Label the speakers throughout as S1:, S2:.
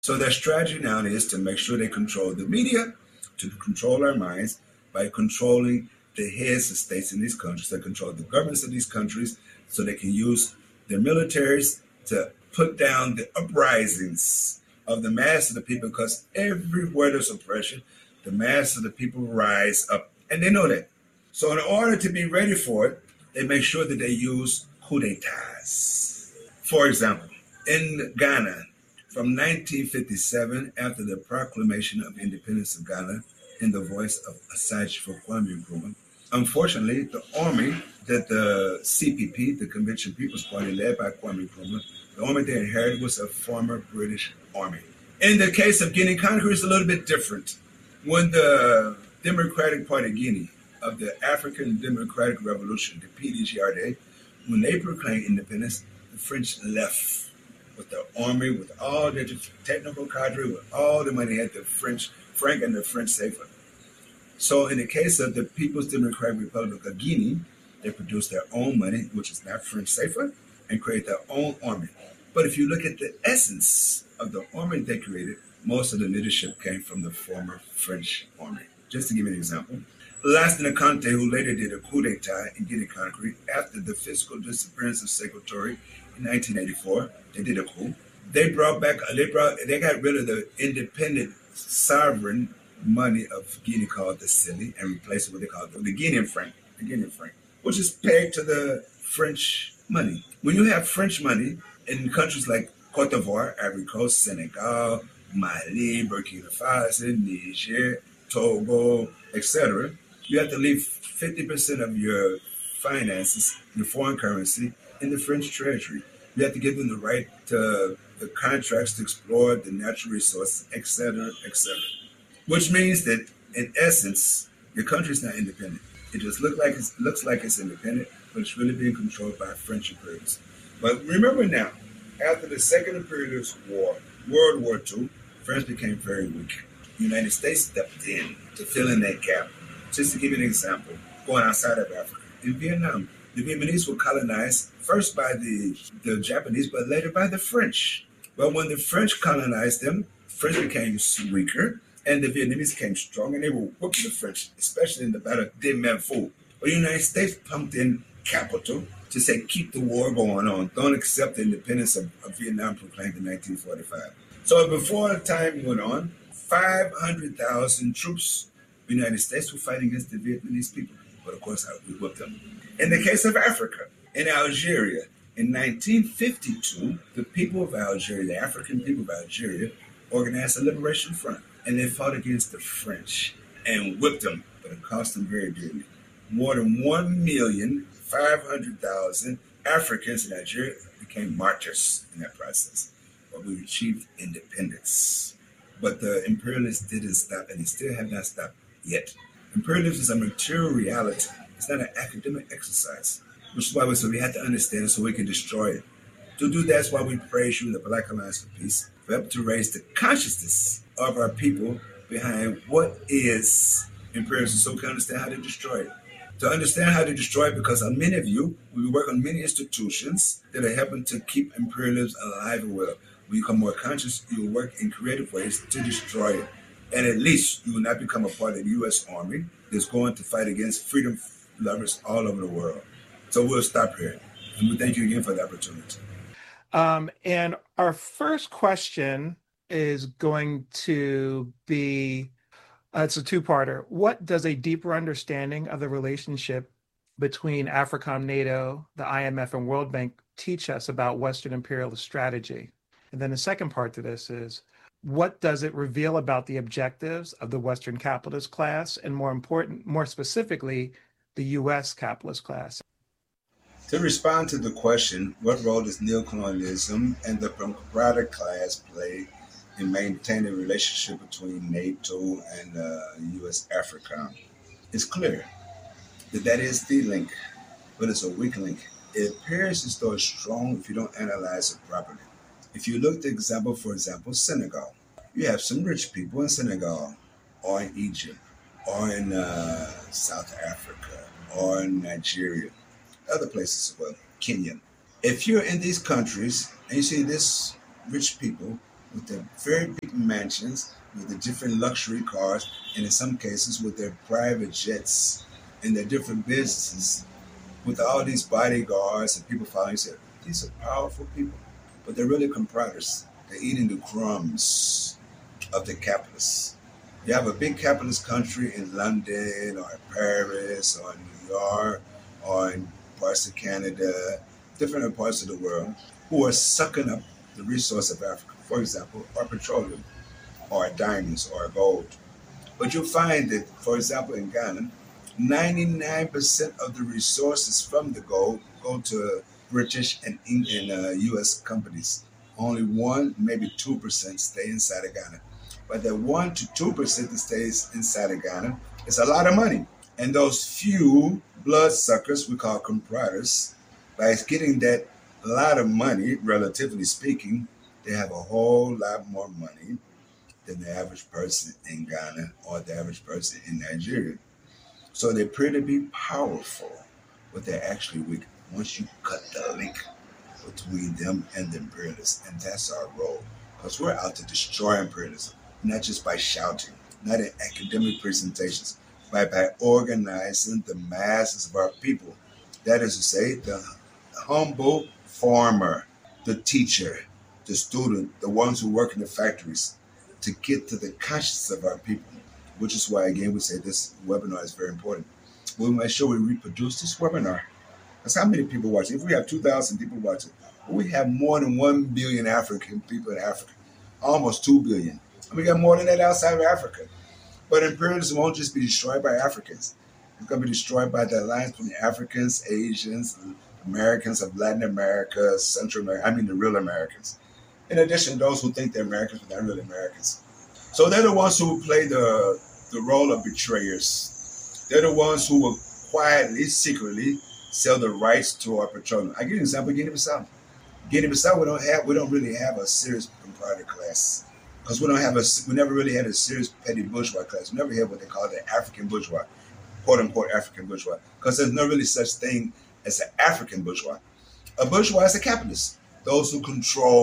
S1: So their strategy now is to make sure they control the media, to control our minds by controlling the heads of states in these countries. They control the governments of these countries so they can use their militaries to put down the uprisings of the mass of the people, because everywhere there's oppression, the mass of the people rise up. And they know that. So in order to be ready for it, they make sure that they use coups d'etats. For example, in Ghana, from 1957, after the proclamation of independence of Ghana, in the voice of Asaj for Kwame Nkrumah, unfortunately, the army that the CPP, the Convention People's Party, led by Kwame Nkrumah, the army they inherited was a former British army. In the case of Guinea-Conakry, it's a little bit different. When the Democratic Party of Guinea, of the African Democratic Revolution, the PDGRD, when they proclaimed independence, the French left with the army, with all the technical cadre, with all the money, had the French franc and the French CFA. So in the case of the People's Democratic Republic of Guinea, they produced their own money, which is not French CFA, and create their own army. But if you look at the essence of the army they created, most of the leadership came from the former French army. Just to give you an example, Lansana Conté, who later did a coup d'etat in Guinea-Conakry after the physical disappearance of Sékou Touré in 1984, they did a coup. They got rid of the independent sovereign money of Guinea called the Cedi and replaced it with what they call the Guinean franc, which is pegged to the French money. When you have French money in countries like Côte d'Ivoire, Ivory Coast, Senegal, Mali, Burkina Faso, Niger, Togo, etc., you have to leave 50% of your finances, your foreign currency, in the French treasury. You have to give them the right to the contracts to explore the natural resources, etc., etc. Which means that, in essence, your country is not independent. It just looks like it's independent, but it's really being controlled by French imperialists. But remember now, after the Second Imperialist War, World War II, France became very weak. The United States stepped in to fill in that gap. Just to give you an example, going outside of Africa, in Vietnam, the Vietnamese were colonized first by the Japanese, but later by the French. But when the French colonized them, French became weaker, and the Vietnamese came strong, and they were whooping the French, especially in the Battle of Dien Bien Phu. But the United States pumped in capital to say, keep the war going on. Don't accept the independence of Vietnam proclaimed in 1945. So before time went on, 500,000 troops of the United States were fighting against the Vietnamese people. But of course, we whipped them. In the case of Africa, in Algeria, in 1952, the people of Algeria, the African people of Algeria, organized a liberation front. And they fought against the French and whipped them, but it cost them very dearly. More than 1,500,000 Africans in Nigeria became martyrs in that process. But we achieved independence. But the imperialists didn't stop, and they still have not stopped yet. Imperialism is a material reality. It's not an academic exercise, which is why we have to understand it so we can destroy it. To do that's why we praise you, the Black Alliance for Peace, for helping to raise the consciousness of our people behind what is imperialism, so we can understand how to destroy it. To understand how to destroy it, because many of you, we work on many institutions that are helping to keep imperialism alive and well. When you become more conscious, you will work in creative ways to destroy it. And at least you will not become a part of the U.S. Army that's going to fight against freedom lovers all over the world. So we'll stop here. And we thank you again for the opportunity.
S2: And our first question is going to be, it's a two-parter. What does a deeper understanding of the relationship between AFRICOM, NATO, the IMF, and World Bank teach us about Western imperialist strategy? And then the second part to this is, what does it reveal about the objectives of the Western capitalist class, and more specifically, the U.S. capitalist class?
S1: To respond to the question, what role does neocolonialism and the democratic class play in maintaining a relationship between NATO and U.S. AFRICOM? It's clear that is the link, but it's a weak link. It appears as though it's strong if you don't analyze it properly. If you look at for example, Senegal, you have some rich people in Senegal, or in Egypt, or in South Africa, or in Nigeria, other places as well, Kenya. If you're in these countries and you see this rich people with their very big mansions, with the different luxury cars, and in some cases with their private jets and their different businesses, with all these bodyguards and people following. Say, these are powerful people, but they're really compradors. They're eating the crumbs of the capitalists. You have a big capitalist country in London or in Paris or in New York or in parts of Canada, different parts of the world, who are sucking up the resource of Africa. For example, our petroleum or our diamonds or our gold. But you'll find that, for example, in Ghana, 99% of the resources from the gold go to British and U.S. companies. Only 1, maybe 2% stay inside of Ghana. But the 1 to 2% that stays inside of Ghana is a lot of money. And those few bloodsuckers, we call compradors, by getting that lot of money, relatively speaking, they have a whole lot more money than the average person in Ghana or the average person in Nigeria. So they appear to be powerful, but they're actually weak once you cut the link between them and the imperialists. And that's our role, because we're out to destroy imperialism, not just by shouting, not in academic presentations, but by organizing the masses of our people. That is to say, the humble farmer, the teacher, the student, the ones who work in the factories, to get to the conscience of our people, which is why, again, we say this webinar is very important. We make sure we reproduce this webinar. That's how many people watch it. If we have 2,000 people watch it, we have more than 1 billion African people in Africa, almost 2 billion. And we got more than that outside of Africa. But imperialism won't just be destroyed by Africans. It's going to be destroyed by the alliance between Africans, Asians, Americans of Latin America, Central America, I mean the real Americans. In addition, those who think they're Americans, but they're not really Americans. So they're the ones who play the role of betrayers. They're the ones who will quietly, secretly sell the rights to our petroleum. I give you an example, Guinea-Bissau. Guinea-Bissau, we don't really have a serious proprietor class, because we never really had a serious petty bourgeois class. We never had what they call the African bourgeois, quote unquote African bourgeois, because there's no really such thing as an African bourgeois. A bourgeois is a capitalist. Those who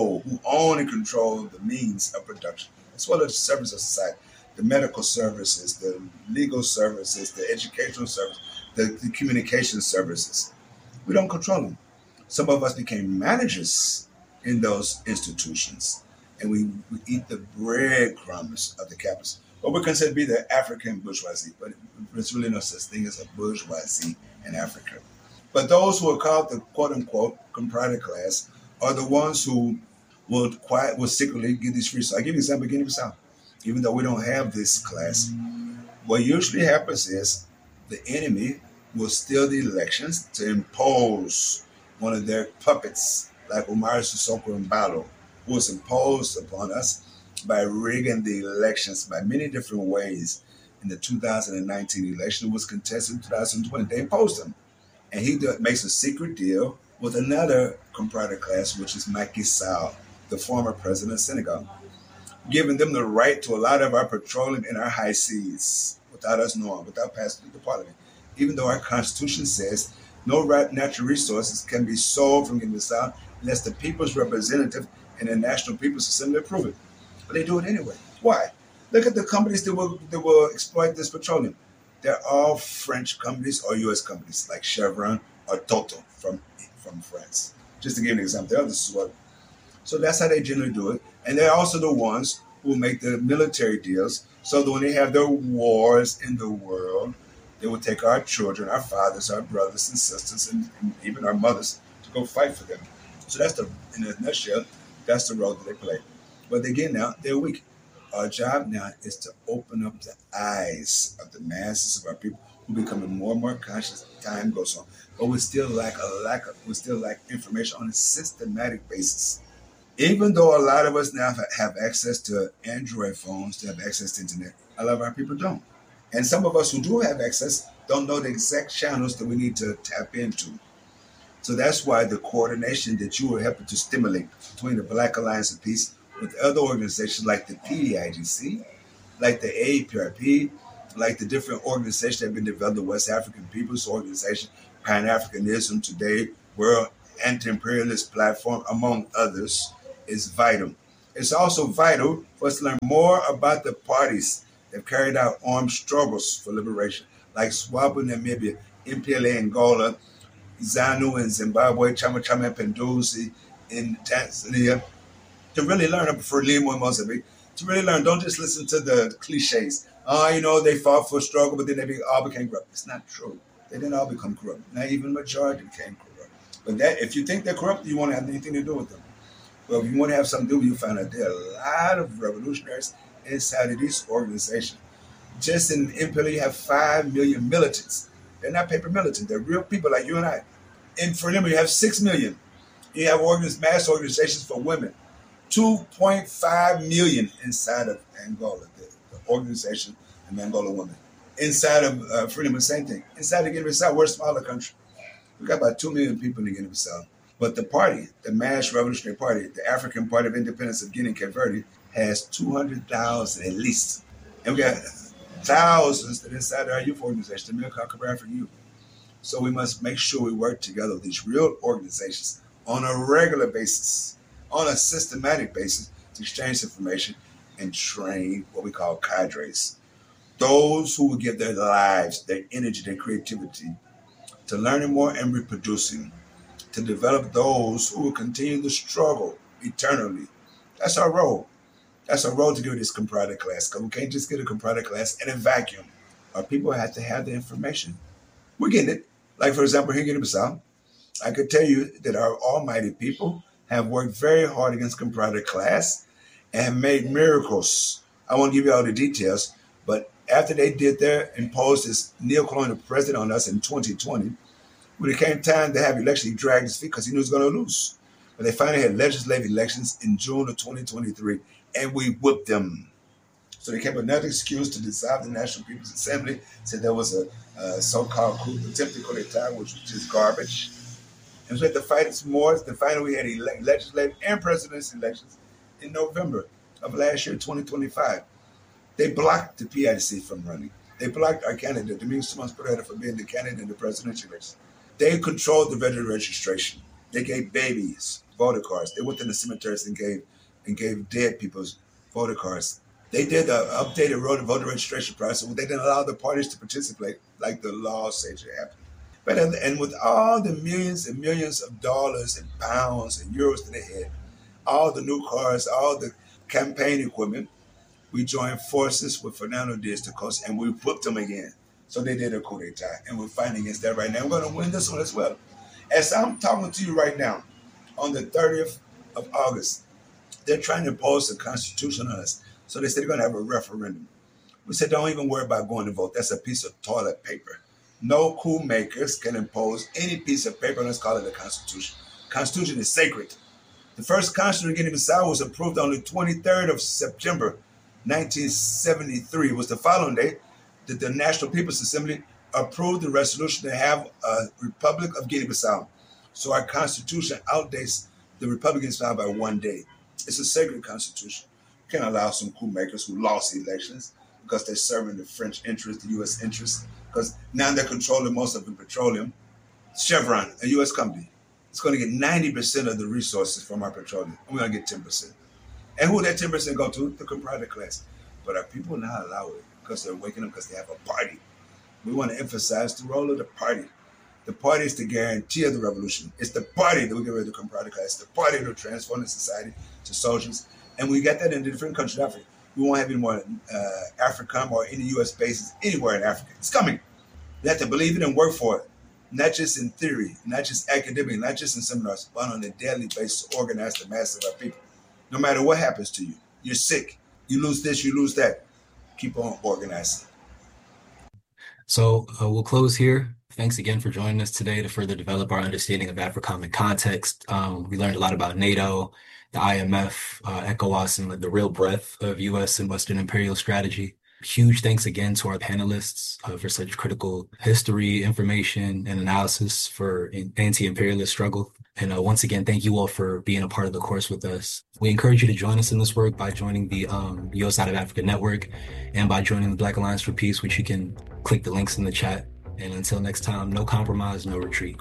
S1: own and control the means of production, as well as the service of society, the medical services, the legal services, the educational services, the communication services. We don't control them. Some of us became managers in those institutions, and we eat the breadcrumbs of the capitalists. What we consider to be the African bourgeoisie, but there's really no such thing as a bourgeoisie in Africa. But those who are called the quote-unquote proprietor class are the ones who will secretly get these free. So I give you an example of Guinea-Bissau. Even though we don't have this class, what usually happens is the enemy will steal the elections to impose one of their puppets, like Umaro Sissoko Embalo, who was imposed upon us by rigging the elections by many different ways. In the 2019 election, it was contested in 2020. They imposed him. And he makes a secret deal with another proprietor class, which is Macky Sall, the former president of Senegal, giving them the right to a lot of our petroleum in our high seas without us knowing, without passing through the parliament. Even though our constitution says no natural resources can be sold from Guinea-Bissau unless the people's representative and the National People's Assembly approve it. But they do it anyway. Why? Look at the companies that will exploit this petroleum. They're all French companies or U.S. companies like Chevron or Total from France. Just to give an example, the others as well. So that's how they generally do it. And they're also the ones who make the military deals, so that when they have their wars in the world, they will take our children, our fathers, our brothers and sisters, and even our mothers to go fight for them. So in a nutshell, that's the role that they play. But again, now they're weak. Our job now is to open up the eyes of the masses of our people, who are becoming more and more conscious as time goes on. But we still lack information on a systematic basis. Even though a lot of us now have access to Android phones, to have access to internet, a lot of our people don't. And some of us who do have access don't know the exact channels that we need to tap into. So that's why the coordination that you were helping to stimulate between the Black Alliance of Peace with other organizations like the PDIGC, like the AAPRP, like the different organizations that have been developed, the West African People's Organization, Pan-Africanism Today, World Anti-Imperialist Platform, among others, is vital. It's also vital for us to learn more about the parties that carried out armed struggles for liberation, like SWAPO in Namibia, MPLA Angola, ZANU in Zimbabwe, Chama Chama Pinduzi in Tanzania, to really learn for Limo in Mozambique, to really learn. Don't just listen to the cliches. They fought for a struggle, but then they all became corrupt. It's not true. They didn't all become corrupt. Not even the majority became corrupt. But that, if you think they're corrupt, you won't have anything to do with them. Well, if you want to have something to do, you find out there are a lot of revolutionaries inside of this organization. Just in MPLA, you have 5 million militants. They're not paper militants. They're real people like you and I. In Frelimo, you have 6 million. You have mass organizations for women. 2.5 million inside of Angola, the organization of Angola women. Inside of Frelimo, same thing. Inside of Guinea-Bissau, we're a smaller country. We got about 2 million people in Guinea-Bissau. But the party, the Mass Revolutionary Party, the African Party of Independence of Guinea and Cape Verde, has 200,000 at least. And we got thousands that inside our youth organization, the Milcom African Youth. So we must make sure we work together with these real organizations on a regular basis, on a systematic basis, to exchange information and train what we call cadres. Those who will give their lives, their energy, their creativity to learning more and reproducing, to develop those who will continue the struggle eternally. That's our role. That's our role to give this comparative class, because we can't just get a comparative class in a vacuum. Our people have to have the information. We're getting it. Like, for example, here in Guinea-Bissau, I could tell you that our almighty people have worked very hard against comparative class and have made miracles. I won't give you all the details, but after they did their imposed this neo-colonial president on us in 2020, when it came time to have elections, he dragged his feet because he knew he was going to lose. But they finally had legislative elections in June of 2023, and we whipped them. So they kept another excuse to dissolve the National People's Assembly, said there was a so-called attempted coup d'etat, which was just garbage. And so we had to fight some more. Then finally we had legislative and presidential elections in November of last year, 2025. They blocked the PIDC from running. They blocked our candidate, Domingos Simões Pereira, from being the candidate in the presidential election. They controlled the voter registration. They gave babies voter cards. They went to the cemeteries and gave dead people's voter cards. They did an updated voter registration process. They didn't allow the parties to participate like the law said should happen. But and with all the millions and millions of dollars and pounds and euros that they had, all the new cars, all the campaign equipment, we joined forces with Fernando Diaz da Costa and we whipped them again. So they did a coup d'etat, and we're fighting against that right now. We're going to win this one as well. As I'm talking to you right now, on the 30th of August, they're trying to impose the Constitution on us. So they said they're going to have a referendum. We said, don't even worry about going to vote. That's a piece of toilet paper. No coup makers can impose any piece of paper. Let's call it the Constitution. Constitution is sacred. The first Constitution of Guinea-Bissau was approved on the 23rd of September, 1973. It was the following day that the National People's Assembly approved the resolution to have a Republic of Guinea-Bissau. So our Constitution outdates the Republic of Guinea-Bissau by 1 day. It's a sacred Constitution. You can't allow some coup makers who lost elections because they're serving the French interest, the U.S. interest, because now they're controlling most of the petroleum. Chevron, a U.S. company, it's going to get 90% of the resources from our petroleum, and we're going to get 10%. And who that 10% go to? The comparative class. But our people not allow it because they're waking up because they have a party. We want to emphasize the role of the party. The party is the guarantee of the revolution. It's the party that we get rid of the comparative class. It's the party that will transform the society to socialists. And we got that in different countries in Africa. We won't have any more AFRICOM or any U.S. bases anywhere in Africa. It's coming. You have to believe it and work for it. Not just in theory, not just academically, not just in seminars, but on a daily basis to organize the mass of our people. No matter what happens to you, you're sick, you lose this, you lose that, keep on organizing.
S3: So we'll close here. Thanks again for joining us today to further develop our understanding of AFRICOM in context. We learned a lot about NATO, the IMF, ECOWAS, and the real breadth of U.S. and Western imperial strategy. Huge thanks again to our panelists for such critical history, information, and analysis for anti-imperialist struggle. And once again, thank you all for being a part of the course with us. We encourage you to join us in this work by joining the U.S. Side of Africa Network and by joining the Black Alliance for Peace, which you can click the links in the chat. And until next time, no compromise, no retreat.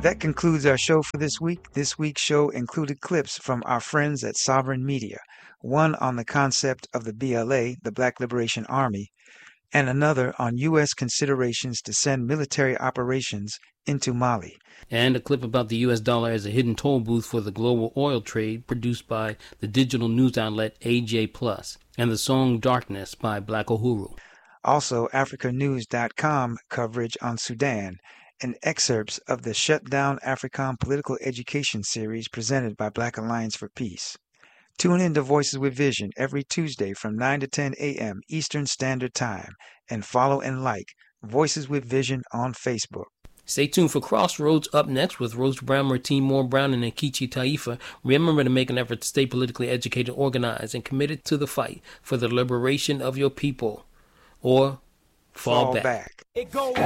S4: That concludes our show for this week. This week's show included clips from our friends at Sovereign Media, one on the concept of the BLA, the Black Liberation Army, and another on U.S. considerations to send military operations into Mali.
S5: And a clip about the U.S. dollar as a hidden toll booth for the global oil trade, produced by the digital news outlet AJ+, and the song Darkness by Black Uhuru.
S4: Also, AfricaNews.com coverage on Sudan, and excerpts of the Shut Down African Political Education series presented by Black Alliance for Peace. Tune in to Voices with Vision every Tuesday from 9 to 10 a.m. Eastern Standard Time, and follow and like Voices with Vision on Facebook.
S5: Stay tuned for Crossroads up next with Rose Brown, Martine Moore Brown, and Nkechi Taifa. Remember to make an effort to stay politically educated, organized, and committed to the fight for the liberation of your people, or fall back.